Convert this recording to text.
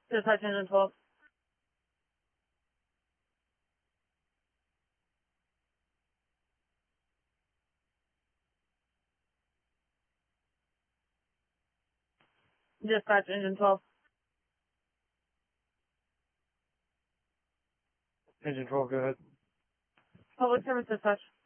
Dispatch engine 12. Dispatch engine 12. Engine 12, go ahead. Public service dispatch.